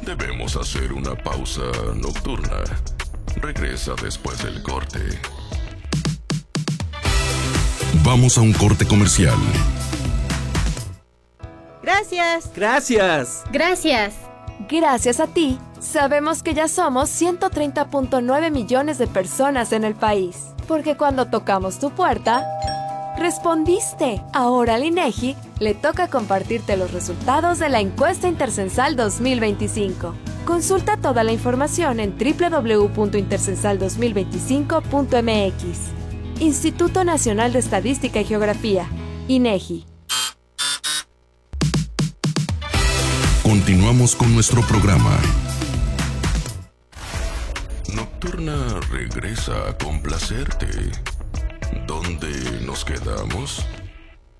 Debemos hacer una pausa nocturna. Regresa después del corte. Vamos a un corte comercial. Gracias. Gracias. Gracias. Gracias a ti, sabemos que ya somos 130.9 millones de personas en el país. Porque cuando tocamos tu puerta, respondiste. Ahora al INEGI le toca compartirte los resultados de la encuesta intercensal 2025. Consulta toda la información en www.intercensal2025.mx. Instituto Nacional de Estadística y Geografía, INEGI. Continuamos con nuestro programa. Nocturna regresa a complacerte. ¿Dónde nos quedamos?